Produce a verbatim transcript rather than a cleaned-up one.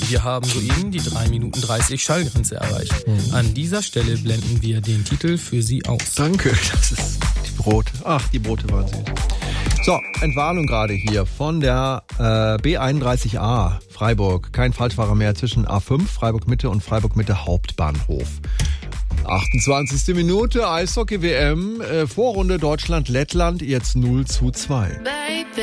wir haben soeben die drei Minuten dreißig Schallgrenze erreicht. Mhm. An dieser Stelle blenden wir den Titel für Sie aus. Danke, das ist die Brote. Ach, die Brote waren süß. So, Entwarnung gerade hier von der äh, B einunddreißig A Freiburg. Kein Falschfahrer mehr zwischen A fünf, Freiburg Mitte und Freiburg Mitte Hauptbahnhof. achtundzwanzigste Minute, Eishockey-W M, äh, Vorrunde Deutschland-Lettland, jetzt null zu zwei.